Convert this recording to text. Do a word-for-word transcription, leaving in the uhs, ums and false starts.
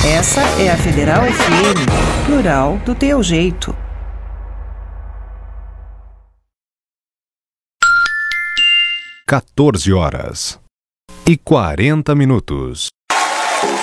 Essa é a Federal F M, plural do teu jeito. quatorze horas e quarenta minutos.